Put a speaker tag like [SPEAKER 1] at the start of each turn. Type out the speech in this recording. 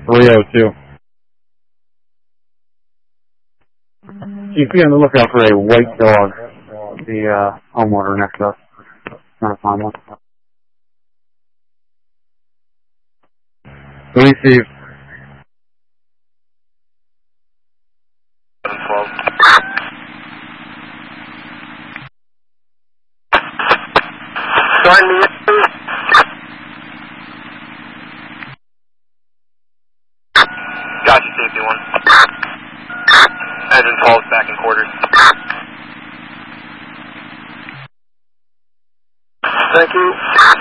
[SPEAKER 1] 302. Chief, be on the lookout for a white dog. The homeowner next to us. Trying to find one. Receive.
[SPEAKER 2] 12. Join me. Gotcha, safety 1. Engine falls back in quarters. Thank you.